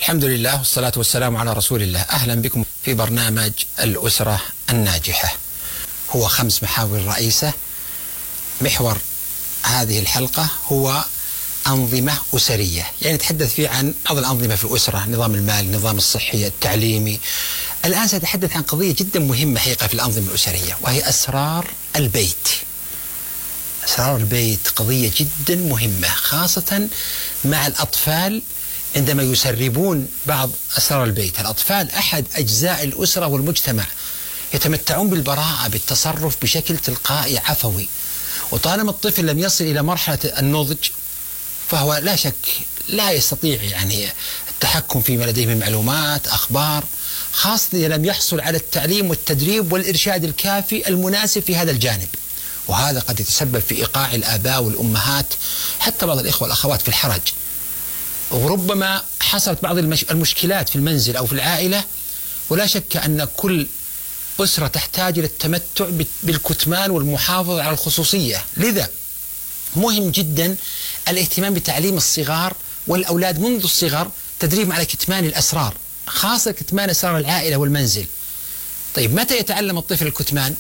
الحمد لله والصلاة والسلام على رسول الله. أهلا بكم في برنامج الأسرة الناجحة. هو 5 محاور رئيسة. محور هذه الحلقة هو أنظمة أسرية، يعني نتحدث فيه عن بعض الأنظمة في الأسرة، نظام المال، النظام الصحي، التعليمي. الآن سأتحدث عن قضية جدا مهمة حقيقة في الأنظمة الأسرية، وهي أسرار البيت. أسرار البيت قضية جدا مهمة، خاصة مع الأطفال عندما يسربون بعض أسرار البيت. الأطفال أحد أجزاء الأسرة والمجتمع، يتمتعون بالبراءة، بالتصرف بشكل تلقائي عفوي، وطالما الطفل لم يصل إلى مرحلة النضج فهو لا شك لا يستطيع يعني التحكم فيما لديه من معلومات، أخبار، خاصة إذا لم يحصل على التعليم والتدريب والإرشاد الكافي المناسب في هذا الجانب. وهذا قد يتسبب في إيقاع الآباء والأمهات، حتى بعض الإخوة والأخوات، في الحرج، وربما حصلت بعض المشكلات في المنزل أو في العائلة. ولا شك أن كل أسرة تحتاج إلى التمتع بالكتمان والمحافظة على الخصوصية. لذا مهم جدا الاهتمام بتعليم الصغار والأولاد منذ الصغر، تدريبهم على كتمان الأسرار، خاصة كتمان أسرار العائلة والمنزل. طيب، متى يتعلم الطفل الكتمان؟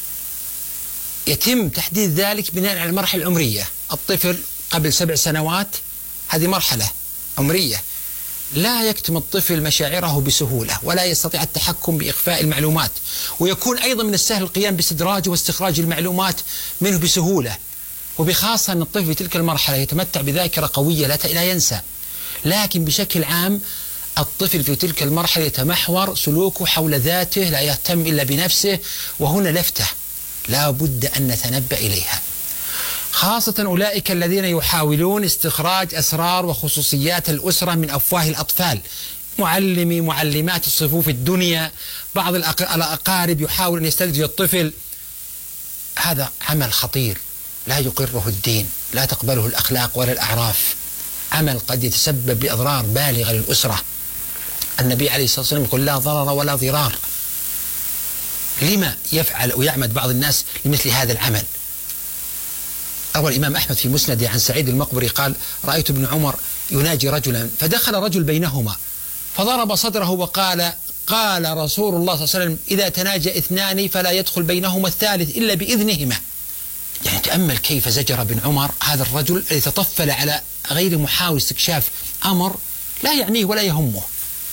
يتم تحديد ذلك بناء على المرحلة العمرية. الطفل قبل 7 سنوات هذه مرحلة عمرية، لا يكتم الطفل مشاعره بسهولة، ولا يستطيع التحكم بإخفاء المعلومات، ويكون أيضا من السهل القيام باستدراجه واستخراج المعلومات منه بسهولة. وبخاصة أن الطفل في تلك المرحلة يتمتع بذاكرة قوية لا ينسى. لكن بشكل عام الطفل في تلك المرحلة يتمحور سلوكه حول ذاته، لا يهتم إلا بنفسه. وهنا لفتة لا بد أن نتنبأ إليها، خاصة أولئك الذين يحاولون استخراج أسرار وخصوصيات الأسرة من أفواه الأطفال، معلمي معلمات الصفوف الدنيا، بعض الأقارب يحاول أن يستدرج الطفل. هذا عمل خطير لا يقره الدين، لا تقبله الأخلاق ولا الأعراف، عمل قد يتسبب بأضرار بالغة للأسرة. النبي عليه الصلاة والسلام يقول: لا ضرر ولا ضرار. لما يفعل ويعمد بعض الناس لمثل هذا العمل؟ روى الإمام أحمد في مسنده عن سعيد المقبري قال: رأيت ابن عمر يناجي رجلا، فدخل رجل بينهما فضرب صدره وقال: قال رسول الله صلى الله عليه وسلم: إذا تناجى 2 فلا يدخل بينهما الثالث إلا بإذنهما. يعني تأمل كيف زجر ابن عمر هذا الرجل الذي تطفل على غير محاول استكشاف أمر لا يعنيه ولا يهمه.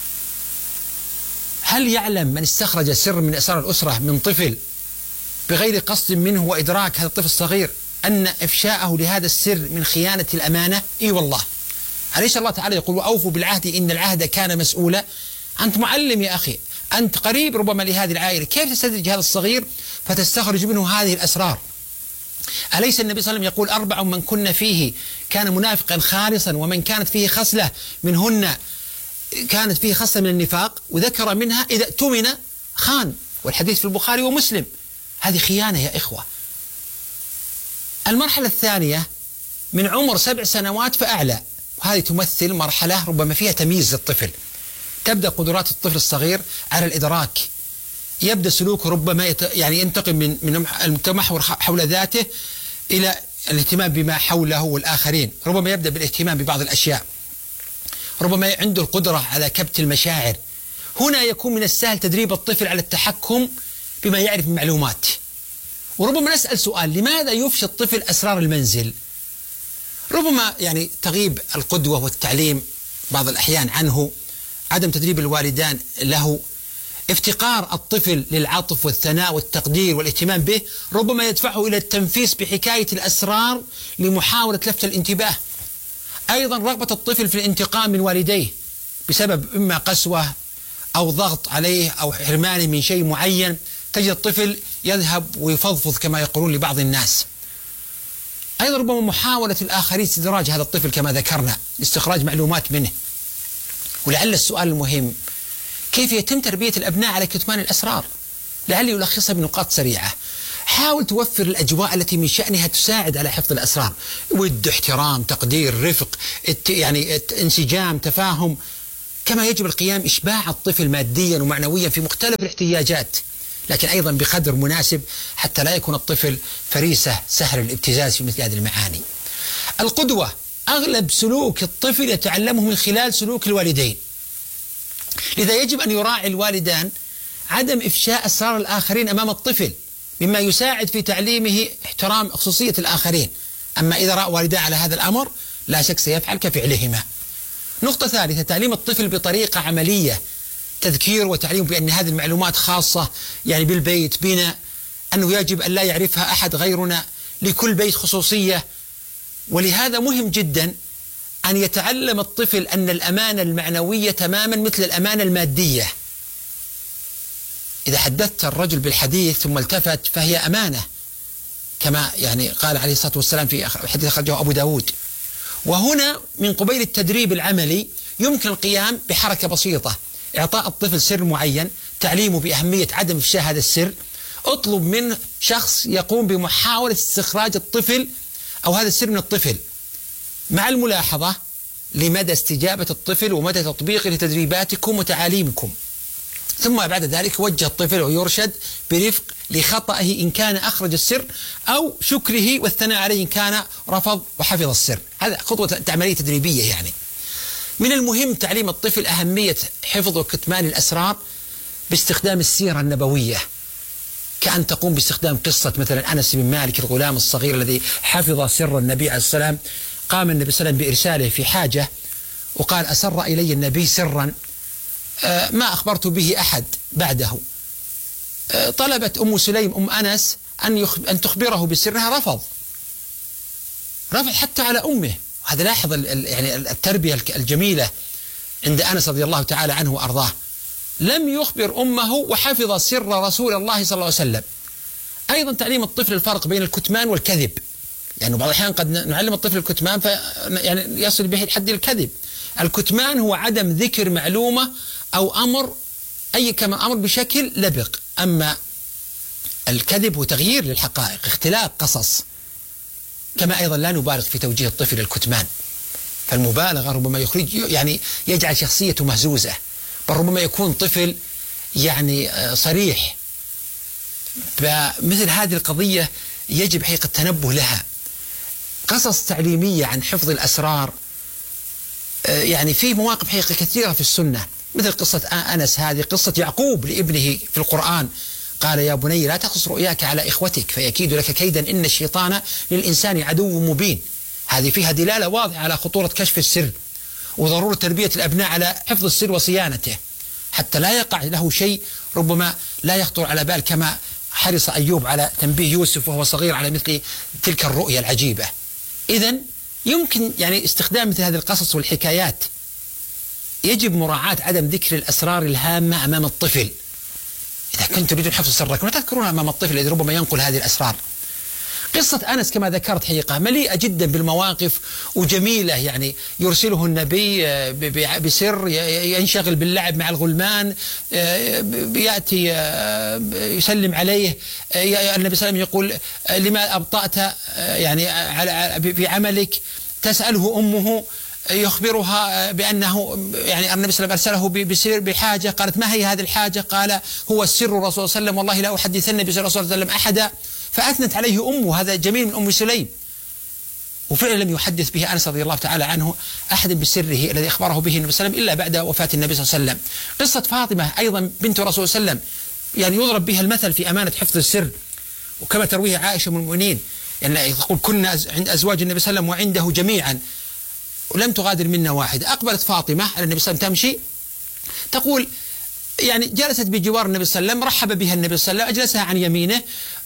هل يعلم من استخرج سر من أسرار الأسرة من طفل بغير قصد منه وإدراك هذا الطفل الصغير أن إفشاءه لهذا السر من خيانة الأمانة؟ إي والله. أليس الله تعالى يقول: وأوفوا بالعهد إن العهد كان مسؤولا؟ أنت معلم يا أخي، أنت قريب ربما لهذه العائلة، كيف تستدرج هذا الصغير فتستخرج منه هذه الأسرار؟ أليس النبي صلى الله عليه وسلم يقول: 4 من كن فيه كان منافقا خالصا، ومن كانت فيه خصلة منهن كانت فيه خصلة من النفاق، وذكر منها إذا اؤتمن خان، والحديث في البخاري ومسلم. هذه خيانة يا إخوة. المرحلة الثانية من عمر 7 سنوات فأعلى، وهذه تمثل مرحلة ربما فيها تمييز للطفل. تبدأ قدرات الطفل الصغير على الإدراك، يبدأ سلوكه ربما يعني ينتقل من التمحور حول ذاته إلى الاهتمام بما حوله والآخرين. ربما يبدأ بالاهتمام ببعض الأشياء، ربما عنده القدرة على كبت المشاعر. هنا يكون من السهل تدريب الطفل على التحكم بما يعرف من معلومات. وربما نسأل سؤال: لماذا يفشي الطفل أسرار المنزل؟ ربما يعني تغيب القدوة والتعليم بعض الأحيان عنه، عدم تدريب الوالدان له، افتقار الطفل للعطف والثناء والتقدير والاهتمام به، ربما يدفعه إلى التنفيس بحكاية الأسرار لمحاولة لفت الانتباه. أيضا رغبة الطفل في الانتقام من والديه بسبب إما قسوة أو ضغط عليه أو حرمانه من شيء معين، تجد الطفل يذهب ويفضفض كما يقولون لبعض الناس. أيضا ربما محاولة الآخرين استدراج هذا الطفل كما ذكرنا لاستخراج معلومات منه. ولعل السؤال المهم: كيف يتم تربية الأبناء على كتمان الأسرار؟ لعلي ألخصها بنقاط سريعة. حاول توفر الأجواء التي من شأنها تساعد على حفظ الأسرار: ود، احترام، تقدير، رفق، يعني انسجام، تفاهم. كما يجب القيام إشباع الطفل ماديا ومعنويا في مختلف الاحتياجات، لكن أيضا بقدر مناسب حتى لا يكون الطفل فريسة سهل الابتزاز في مثل هذه المعاني. القدوة: أغلب سلوك الطفل يتعلمه من خلال سلوك الوالدين. لذا يجب أن يراعي الوالدان عدم إفشاء أسرار الآخرين أمام الطفل، مما يساعد في تعليمه احترام خصوصية الآخرين. أما إذا رأى والداه على هذا الأمر لا شك سيفعل كفعلهما. نقطة ثالثة، تعليم الطفل بطريقة عملية، تذكير وتعليم بأن هذه المعلومات خاصة يعني بالبيت بنا، أنه يجب أن لا يعرفها أحد غيرنا، لكل بيت خصوصية. ولهذا مهم جدا أن يتعلم الطفل أن الأمانة المعنوية تماما مثل الأمانة المادية. إذا حدثت الرجل بالحديث ثم التفت فهي أمانة، كما يعني قال عليه الصلاة والسلام في حديث أخرجه أبو داود. وهنا من قبيل التدريب العملي يمكن القيام بحركة بسيطة، إعطاء الطفل سر معين، تعليمه بأهمية عدم إفشاء هذا السر. اطلب من شخص يقوم بمحاولة استخراج الطفل أو هذا السر من الطفل، مع الملاحظة لمدى استجابة الطفل ومدى تطبيقه لتدريباتكم وتعاليمكم. ثم بعد ذلك وجه الطفل ويرشد برفق لخطئه إن كان أخرج السر، أو شكره والثناء عليه إن كان رفض وحفظ السر. هذا خطوة عملية تدريبية. يعني من المهم تعليم الطفل أهمية حفظ وكتمان الأسرار باستخدام السيرة النبوية، كأن تقوم باستخدام قصة مثلا أنس بن مالك الغلام الصغير الذي حفظ سر النبي عليه السلام. قام النبي صلى الله عليه وسلم بإرساله في حاجة وقال: أسر إلي النبي سرا ما أخبرت به أحد بعده. طلبت أم سليم أم أنس أن تخبره بسرها، رفض حتى على أمه. وهذا لاحظ يعني التربية الجميلة عند أنس رضي الله تعالى عنه وأرضاه، لم يخبر أمه وحفظ سر رسول الله صلى الله عليه وسلم. أيضا تعليم الطفل الفرق بين الكتمان والكذب، يعني بعض الأحيان قد نعلم الطفل الكتمان يعني يصل به الحد الكذب. الكتمان هو عدم ذكر معلومة أو أمر كما أمر بشكل لبق، أما الكذب هو تغيير للحقائق، اختلاق قصص. كما أيضا لا نبالغ في توجيه الطفل الكتمان، فالمبالغة ربما يعني يجعل شخصيته مهزوزة، بل ربما يكون طفل يعني صريح. فمثل هذه القضية يجب حقيقة التنبه لها. قصص تعليمية عن حفظ الأسرار، يعني في مواقف حقيقة كثيرة في السنة، مثل قصة أنس، هذه قصة يعقوب لابنه في القرآن، قال: يا بني لا تقص رؤياك على إخوتك فيكيد لك كيدا إن الشيطان للإنسان عدو مبين. هذه فيها دلالة واضحة على خطورة كشف السر وضرورة تربية الأبناء على حفظ السر وصيانته، حتى لا يقع له شيء ربما لا يخطر على بال، كما حرص أيوب على تنبيه يوسف وهو صغير على مثل تلك الرؤيا العجيبة. إذن يمكن يعني استخدام مثل هذه القصص والحكايات. يجب مراعاة عدم ذكر الأسرار الهامة أمام الطفل. إذا كنتم تريدون حفظ سركم لا تذكرونها أمام الطفل الذي ربما ينقل هذه الأسرار. قصة أنس كما ذكرت حقيقة مليئة جدا بالمواقف وجميلة، يعني يرسله النبي بسر، ينشغل باللعب مع الغلمان، يأتي يسلم عليه النبي صلى الله عليه وسلم يقول: لما أبطأت يعني بعملك؟ تسأله أمه يخبرها بأنه يعني النبي صلى الله عليه وسلم أرسله بسر بحاجة. قالت: ما هي هذه الحاجة؟ قال: هو السر الرسول صلى الله عليه وسلم، والله لا أحدثن به صلى الله عليه وسلم أحدا. فأثنت عليه أمه، هذا جميل من أم سليم. وفعلا لم يحدث به أنس رضي الله تعالى عنه أحد بسره الذي أخبره به النبي صلى الله عليه وسلم إلا بعد وفاة النبي صلى الله عليه وسلم. قصة فاطمة أيضا بنت رسول صلى الله عليه وسلم، يعني يضرب بها المثل في أمانة حفظ السر، وكما ترويه عائشة من المؤمنين يعني يقول: كنا عند أزواج النبي صلى الله عليه وسلم وعنده جميعا ولم تغادر منا واحدة. أقبلت فاطمة على النبي صلى الله عليه وسلم تمشي، تقول يعني جلست بجوار النبي صلى الله عليه وسلم، رحب بها النبي صلى الله عليه وسلم، أجلسها عن يمينه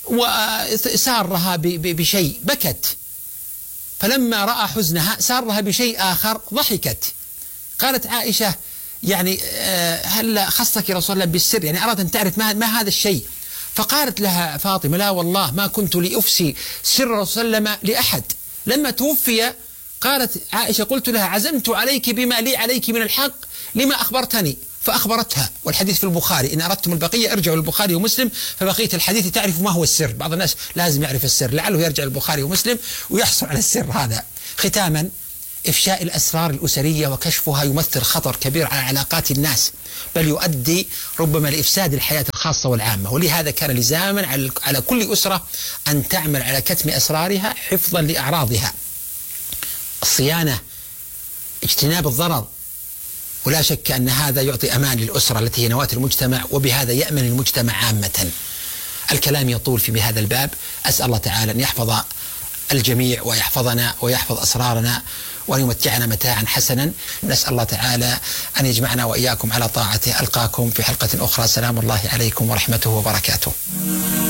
وسارها بشيء، بكت. فلما رأى حزنها سارها بشيء آخر، ضحكت. قالت عائشة: يعني هل خصك رسول الله بالسر؟ يعني أراد أن تعرف ما هذا الشيء. فقالت لها فاطمة: لا والله ما كنت لأفسي سر رسول الله صلى الله عليه وسلم لأحد. لما توفي قالت عائشة: قلت لها: عزمت عليك بما لي عليك من الحق لما أخبرتني. فأخبرتها، والحديث في البخاري، إن أردتم البقية ارجعوا للبخاري ومسلم فبقية الحديث تعرف ما هو السر. بعض الناس لازم يعرف السر، لعله يرجع للبخاري ومسلم ويحصل على السر هذا. ختاما، إفشاء الأسرار الأسرية وكشفها يمثل خطر كبير على علاقات الناس، بل يؤدي ربما لإفساد الحياة الخاصة والعامة. ولهذا كان لزاما على كل أسرة أن تعمل على كتم أسرارها حفظا لأعراضها. الصيانة، اجتناب الضرر، ولا شك أن هذا يعطي أمان للأسرة التي هي نواة المجتمع، وبهذا يأمن المجتمع عامة. الكلام يطول في هذا الباب، أسأل الله تعالى أن يحفظ الجميع ويحفظنا ويحفظ أسرارنا وأن يمتعنا متاعا حسنا. نسأل الله تعالى أن يجمعنا وإياكم على طاعته. ألقاكم في حلقة أخرى. سلام الله عليكم ورحمته وبركاته.